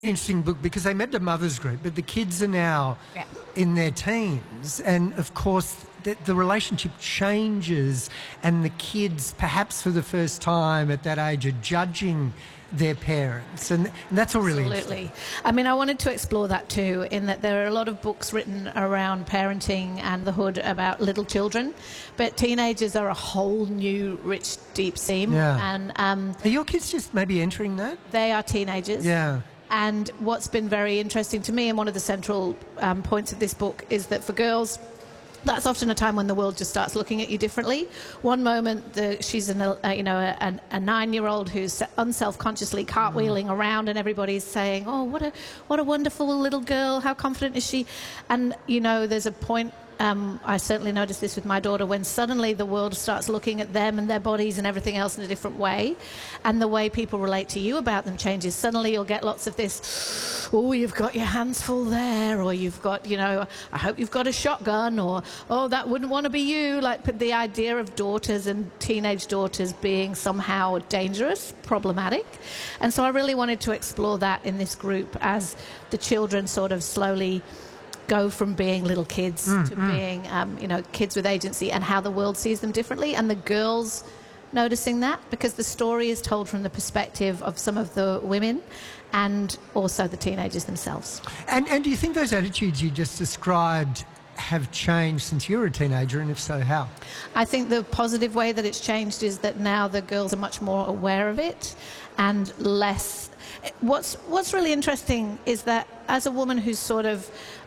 Interesting book because they met a mother's group, but the kids are now in their teens, and of course the relationship changes, and the kids, perhaps for the first time at that age, are judging their parents, and that's all really Absolutely. I mean, I wanted to explore that too, in that there are a lot of books written around parenting and the hood about little children, but teenagers are a whole new, rich, deep theme. Yeah. And are your kids just maybe entering that? they are teenagers. Yeah. And what's been very interesting to me, and one of the central points of this book, is that for girls, that's often a time when the world just starts looking at you differently. One moment, she's a 9-year-old who's unselfconsciously cartwheeling around, and everybody's saying, "Oh, what a wonderful little girl! How confident is she?" And there's a point. I certainly noticed this with my daughter, when suddenly the world starts looking at them and their bodies and everything else in a different way, and the way people relate to you about them changes. Suddenly you'll get lots of this, "Oh, you've got your hands full there," or "You've got, I hope you've got a shotgun," or "Oh, that wouldn't want to be you." Like the idea of daughters and teenage daughters being somehow dangerous, problematic. And so I really wanted to explore that in this group as the children sort of slowly go from being little kids to being, kids with agency, and how the world sees them differently. And the girls noticing that, because the story is told from the perspective of some of the women and also the teenagers themselves. And do you think those attitudes you just described have changed since you were a teenager, and if so, how? I think the positive way that it's changed is that now the girls are much more aware of it and less. What's really interesting is that as a woman who's sort of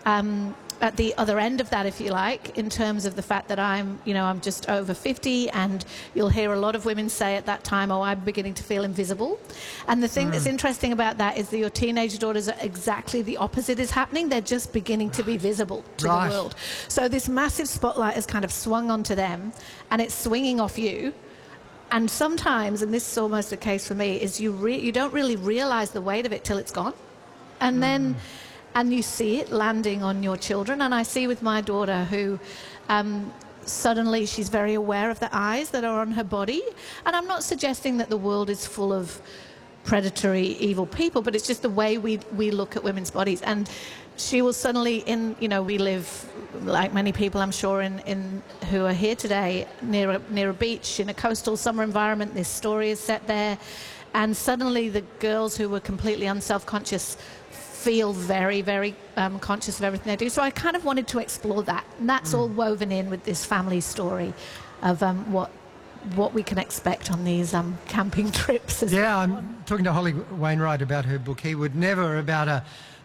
at the other end of that, if you like, in terms of the fact that I'm just over 50, and you'll hear a lot of women say at that time, "Oh, I'm beginning to feel invisible." And the thing that's interesting about that is that your teenage daughters are exactly the opposite is happening. They're just beginning to be visible to the world. So this massive spotlight has kind of swung onto them, and it's swinging off you. And sometimes, and this is almost a case for me, is you don't really realise the weight of it till it's gone. And then, and you see it landing on your children. And I see with my daughter who suddenly she's very aware of the eyes that are on her body. And I'm not suggesting that the world is full of predatory, evil people, but it's just the way we look at women's bodies. And she will suddenly, we live, like many people I'm sure in who are here today, near a beach in a coastal summer environment. This story is set there, and suddenly the girls who were completely unself-conscious feel very, very conscious of everything they do. So I kind of wanted to explore that, and that's all woven in with this family story of what we can expect on these camping trips. Yeah, I'm talking to Holly Wainwright about her book. He would never, about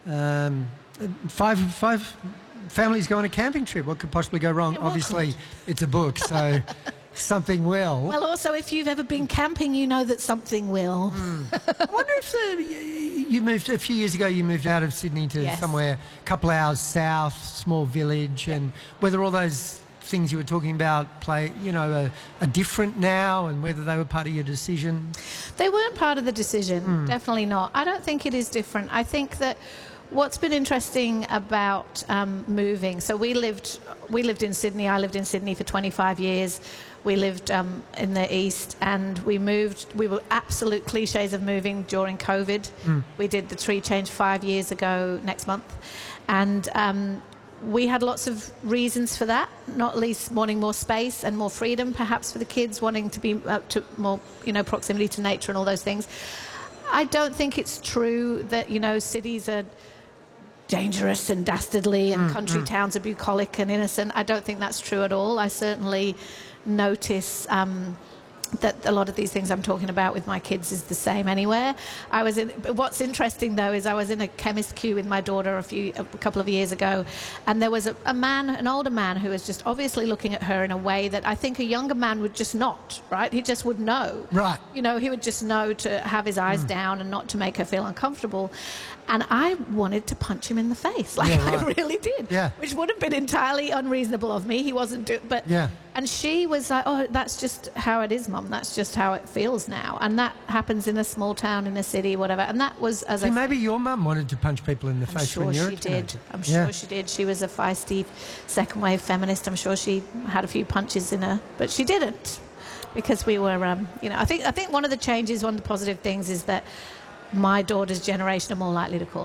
five families go on a camping trip. What could possibly go wrong? Obviously, it's a book, so something will. Well, also, if you've ever been camping, you know that something will. I wonder if you moved, a few years ago, you moved out of Sydney to somewhere a couple hours south, small village, and whether all those things you were talking about are different now, and whether they were part of your decision. They weren't part of the decision, definitely not. I don't think it is different. I think that what's been interesting about moving, so we lived in Sydney. I lived in Sydney for 25 years. We lived in the east, and we moved. We were absolute cliches of moving during COVID. We did the tree change 5 years ago next month, and we had lots of reasons for that, not least wanting more space and more freedom, perhaps for the kids, wanting to be to more proximity to nature and all those things. I don't think it's true that cities are dangerous and dastardly and country towns are bucolic and innocent. I don't think that's true at all. I certainly notice that a lot of these things I'm talking about with my kids is the same anywhere. What's interesting though is I was in a chemist queue with my daughter a couple of years ago, and there was an older man who was just obviously looking at her in a way that I think a younger man would just not, right? He just would know. Right. He would just know to have his eyes down and not to make her feel uncomfortable. And I wanted to punch him in the face, I really did. Yeah. Which would have been entirely unreasonable of me. He wasn't and she was like, "Oh, that's just how it is, Mum. That's just how it feels now." And that happens in a small town, in a city, whatever. And that was maybe your mum wanted to punch people in the face when you were a teenager. I'm sure she did. She was a feisty second wave feminist. I'm sure she had a few punches in her, but she didn't, because we were, I think one of the changes, one of the positive things is that my daughter's generation are more likely to call